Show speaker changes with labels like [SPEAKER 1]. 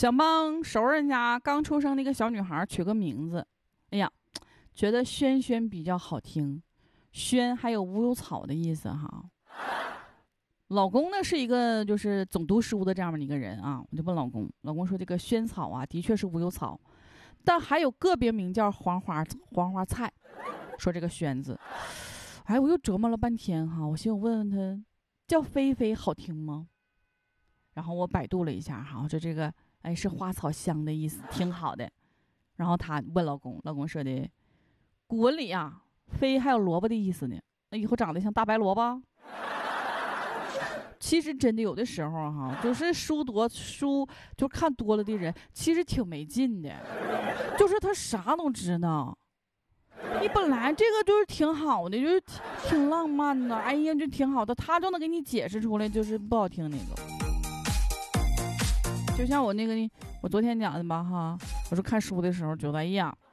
[SPEAKER 1] 想帮熟人家刚出生的一个小女孩取个名字，哎呀，觉得轩轩比较好听，轩还有无忧草的意思哈。老公呢是一个就是总读书的这样的一个人啊，我就问老公，老公说这个萱草啊的确是无忧草，但还有个别名叫黄花菜，说这个萱字，哎，我又琢磨了半天哈，我寻思我问问他叫菲菲好听吗？然后我百度了一下哈，说这个哎是花草香的意思，挺好的。然后他问老公，老公说的古文里啊，菲还有萝卜的意思呢，那以后长得像大白萝卜。其实真的有的时候哈，就是书就看多了的人，其实挺没劲的，就是他啥都知道。你本来这个就是挺好的，就是挺浪漫的，哎呀，就挺好的，他就能给你解释出来，就是不好听那个。就像我那个，我昨天讲的吧哈，我说看书的时候觉得，哎呀，